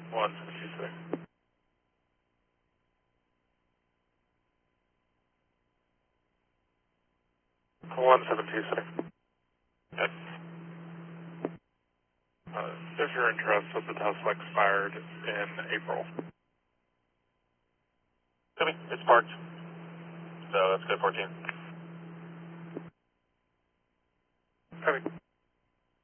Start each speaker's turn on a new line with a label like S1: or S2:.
S1: 1726. 1726. Yes. If you're interested, the Tesla expired in April.
S2: Copy. It's parked. So that's good, 14.
S1: Copy.